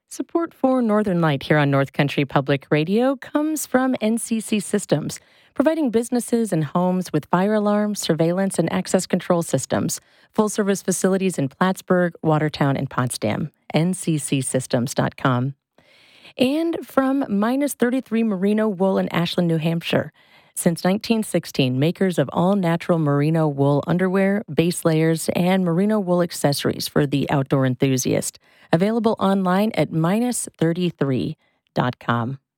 Support for Northern Light here on North Country Public Radio comes from NCC Systems, providing businesses and homes with fire alarms, surveillance, and access control systems. Full service facilities in Plattsburgh, Watertown, and Potsdam. NCCsystems.com. And from Minus 33 Merino Wool in Ashland, New Hampshire. Since 1916, makers of all-natural merino wool underwear, base layers, and merino wool accessories for the outdoor enthusiast. Available online at minus33.com.